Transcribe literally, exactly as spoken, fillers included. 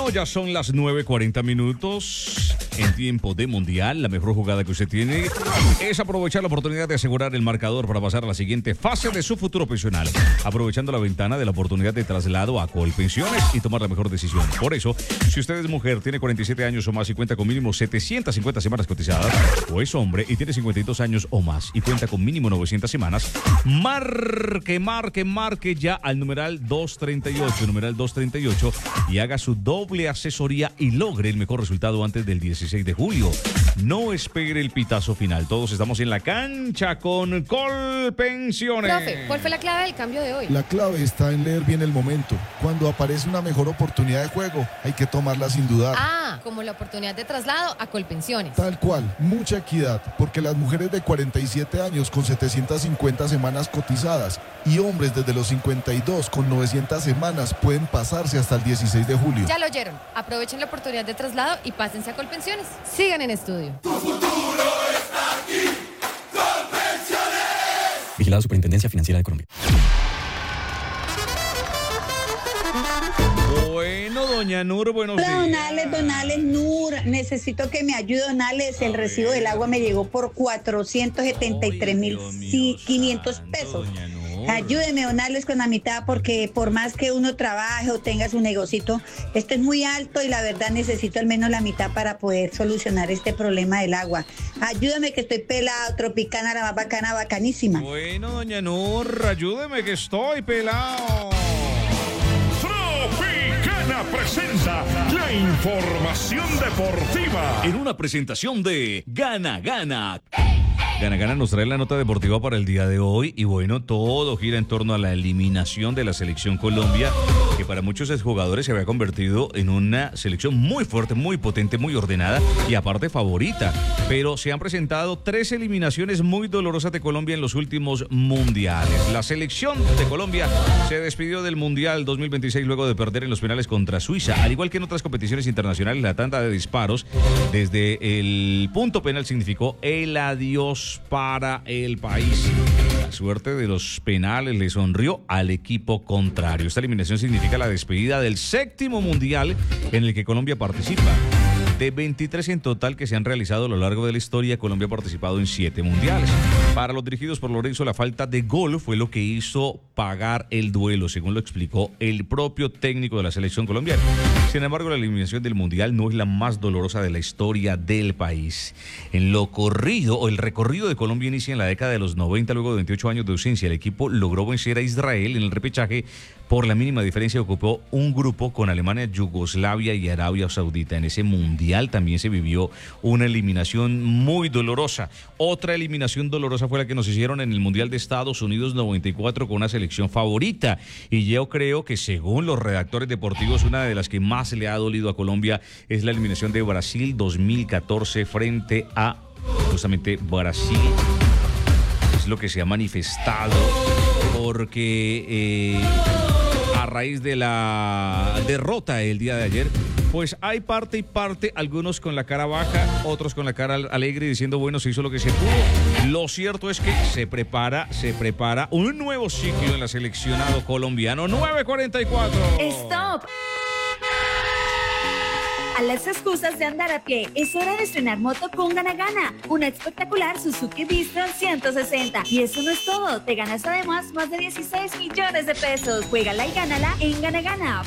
Bueno, ya son las nueve cuarenta minutos en tiempo de mundial. La mejor jugada que usted tiene es aprovechar la oportunidad de asegurar el marcador para pasar a la siguiente fase de su futuro pensional, aprovechando la ventana de la oportunidad de traslado a Colpensiones y tomar la mejor decisión. Por eso, si usted es mujer, tiene cuarenta y siete años o más y cuenta con mínimo setecientas cincuenta semanas cotizadas, o es hombre y tiene cincuenta y dos años o más y cuenta con mínimo novecientas semanas, marque, marque, marque ya al numeral doscientos treinta y ocho, numeral doscientos treinta y ocho, y haga su doble asesoría y logre el mejor resultado antes del dieciséis de julio. No espere el pitazo final. Todos estamos en la cancha con Colpensiones. Profe, ¿cuál fue la clave del cambio de hoy? La clave está en leer bien el momento. Cuando aparece una mejor oportunidad de juego, hay que tomarla sin dudar. Ah, como la oportunidad de traslado a Colpensiones. Tal cual, mucha equidad, porque las mujeres de cuarenta y siete años con setecientas cincuenta semanas cotizadas y hombres desde los cincuenta y dos con novecientas semanas pueden pasarse hasta el dieciséis de julio. Ya lo oyeron. Aprovechen la oportunidad de traslado y pásense a Colpensiones. Sigan en estudio. Tu futuro está aquí. Colpensiones. Vigilado Superintendencia Financiera de Colombia. Bueno, doña Nur, buenos días. Hola, don Alex, don Alex, Nur, necesito que me ayude, don Alex. El recibo del agua me llegó por cuatrocientos setenta y tres mil quinientos pesos. Ayúdeme, don Alex, con la mitad, porque por más que uno trabaje o tenga su negocito, esto es muy alto y la verdad necesito al menos la mitad para poder solucionar este problema del agua. Ayúdame que estoy pelado, Tropicana, la más bacana, bacanísima. Bueno, doña Nur, ayúdeme que estoy pelado. Tropicana presenta la información deportiva En una presentación de Gana Gana. Gana Gana nos trae la nota deportiva para el día de hoy y bueno, todo gira en torno a la eliminación de la selección Colombia, que para muchos exjugadores se había convertido en una selección muy fuerte, muy potente, muy ordenada y aparte favorita. Pero se han presentado tres eliminaciones muy dolorosas de Colombia en los últimos mundiales. La selección de Colombia se despidió del Mundial dos mil veintiséis luego de perder en los penales contra Suiza. Al igual que en otras competiciones internacionales, la tanda de disparos desde el punto penal significó el adiós para el país. La suerte de los penales le sonrió al equipo contrario. Esta eliminación significa la despedida del séptimo mundial en el que Colombia participa. De veintitrés en total que se han realizado a lo largo de la historia, Colombia ha participado en siete mundiales. Para los dirigidos por Lorenzo, la falta de gol fue lo que hizo pagar el duelo, según lo explicó el propio técnico de la selección colombiana. Sin embargo, la eliminación del mundial no es la más dolorosa de la historia del país. En lo corrido, o el recorrido de Colombia inicia en la década de los noventa, luego de veintiocho años de ausencia. El equipo logró vencer a Israel en el repechaje por la mínima diferencia. Ocupó un grupo con Alemania, Yugoslavia y Arabia Saudita. En ese mundial también se vivió una eliminación muy dolorosa. Otra eliminación dolorosa fue la que nos hicieron en el Mundial de Estados Unidos noventa y cuatro con una selección favorita. Y yo creo que según los redactores deportivos, una de las que más le ha dolido a Colombia es la eliminación de Brasil dos mil catorce frente a justamente Brasil. Es lo que se ha manifestado porque eh, a raíz de la derrota el día de ayer, pues hay parte y parte, algunos con la cara baja, otros con la cara alegre diciendo, bueno, se hizo lo que se pudo. Lo cierto es que se prepara, se prepara un nuevo ciclo en la seleccionado colombiano. nueve cuarenta y cuatro. ¡Stop! A las excusas de andar a pie, es hora de estrenar moto con Gana Gana, una espectacular Suzuki Bistron ciento sesenta. Y eso no es todo, te ganas además más de dieciséis millones de pesos. Juégala y gánala en Gana Gana.